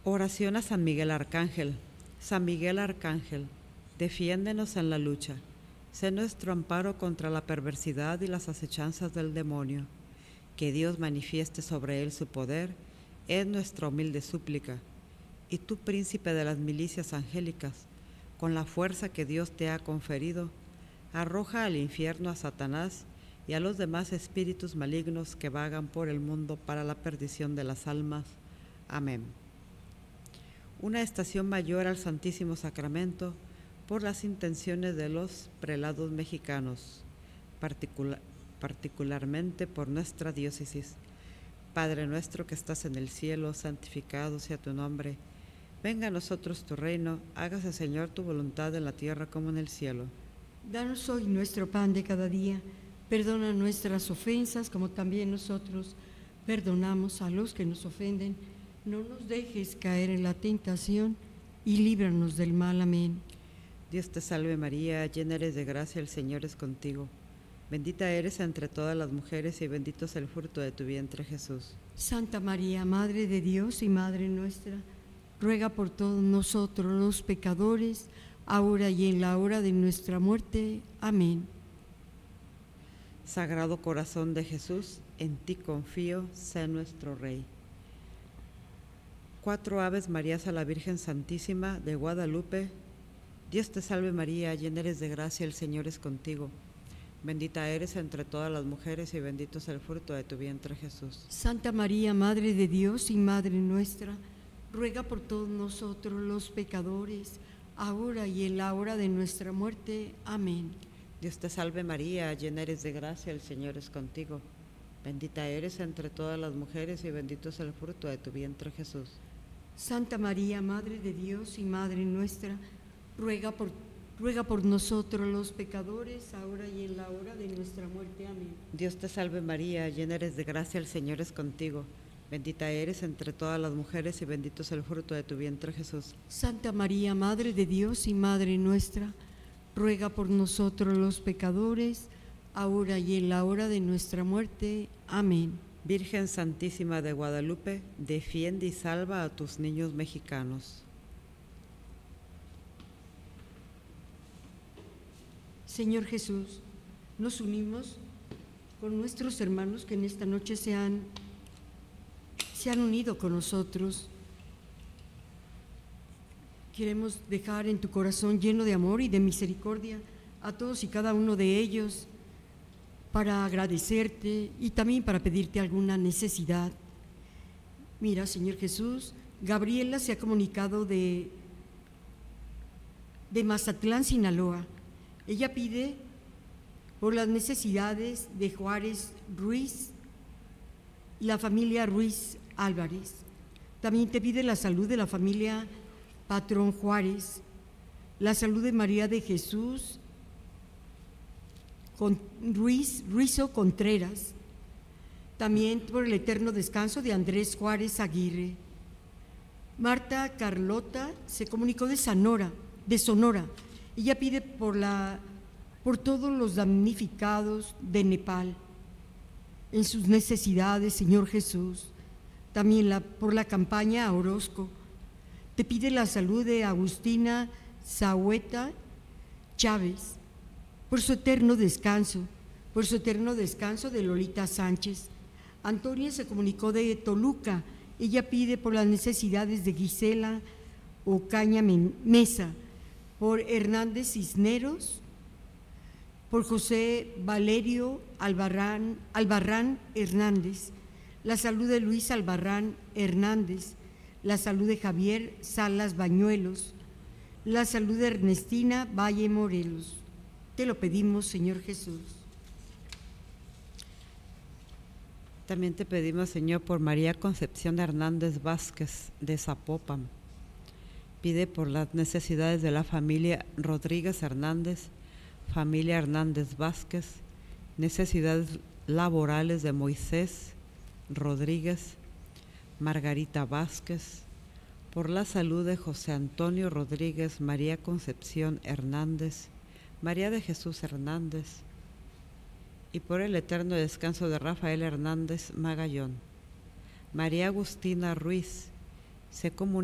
Oración a San Miguel Arcángel. San Miguel Arcángel, defiéndenos en la lucha. Sé nuestro amparo contra la perversidad y las acechanzas del demonio. Que Dios manifieste sobre él su poder, es nuestra humilde súplica. Y tú, príncipe de las milicias angélicas, con la fuerza que Dios te ha conferido, arroja al infierno a Satanás y a los demás espíritus malignos que vagan por el mundo para la perdición de las almas. Amén. Una estación mayor al Santísimo Sacramento por las intenciones de los prelados mexicanos, particularmente por nuestra diócesis. Padre nuestro que estás en el cielo, santificado sea tu nombre. Venga a nosotros tu reino, hágase, Señor, tu voluntad en la tierra como en el cielo. Danos hoy nuestro pan de cada día. Perdona nuestras ofensas como también nosotros perdonamos a los que nos ofenden. No nos dejes caer en la tentación y líbranos del mal. Amén. Dios te salve María, llena eres de gracia, el Señor es contigo. Bendita eres entre todas las mujeres y bendito es el fruto de tu vientre, Jesús. Santa María, Madre de Dios y Madre nuestra, ruega por todos nosotros los pecadores, ahora y en la hora de nuestra muerte. Amén. Sagrado Corazón de Jesús, en ti confío, sé nuestro Rey. 4 Aves Marías a la Virgen Santísima de Guadalupe. Dios te salve María, llena eres de gracia, el Señor es contigo. Bendita eres entre todas las mujeres y bendito es el fruto de tu vientre, Jesús. Santa María, Madre de Dios y Madre nuestra, ruega por todos nosotros los pecadores, ahora y en la hora de nuestra muerte. Amén. Dios te salve María, llena eres de gracia, el Señor es contigo. Bendita eres entre todas las mujeres y bendito es el fruto de tu vientre, Jesús. Santa María, Madre de Dios y Madre nuestra, ruega por nosotros los pecadores, ahora y en la hora de nuestra muerte. Amén. Dios te salve María, llena eres de gracia, el Señor es contigo. Bendita eres entre todas las mujeres y bendito es el fruto de tu vientre, Jesús. Santa María, Madre de Dios y Madre nuestra, ruega por nosotros los pecadores, ahora y en la hora de nuestra muerte. Amén. Virgen Santísima de Guadalupe, defiende y salva a tus niños mexicanos. Señor Jesús, nos unimos con nuestros hermanos que en esta noche se han unido con nosotros. Queremos dejar en tu corazón lleno de amor y de misericordia a todos y cada uno de ellos para agradecerte y también para pedirte alguna necesidad. Mira, Señor Jesús, Gabriela se ha comunicado de Mazatlán, Sinaloa. Ella pide por las necesidades de Juárez Ruiz y la familia Ruiz Álvarez. También te pide la salud de la familia Patrón Juárez, la salud de María de Jesús Ruizo Contreras, también por el eterno descanso de Andrés Juárez Aguirre. Marta Carlota se comunicó de Sonora. Ella pide por todos los damnificados de Nepal en sus necesidades, Señor Jesús. También por la campaña a Orozco. Te pide la salud de Agustina Zahueta Chávez, por su eterno descanso de Lolita Sánchez. Antonia se comunicó de Toluca. Ella pide por las necesidades de Gisela Ocaña Mesa, por Hernández Cisneros, por José Valerio Albarrán Hernández, la salud de Luis Albarrán Hernández, la salud de Javier Salas Bañuelos, la salud de Ernestina Valle Morelos. Te lo pedimos, Señor Jesús. También te pedimos, Señor, por María Concepción Hernández Vázquez de Zapopan. Pide por las necesidades de la familia Rodríguez Hernández, familia Hernández Vázquez, necesidades laborales de Moisés Rodríguez, Margarita Vázquez, por la salud de José Antonio Rodríguez, María Concepción Hernández, María de Jesús Hernández, y por el eterno descanso de Rafael Hernández Magallón. María Agustina Ruiz se comunica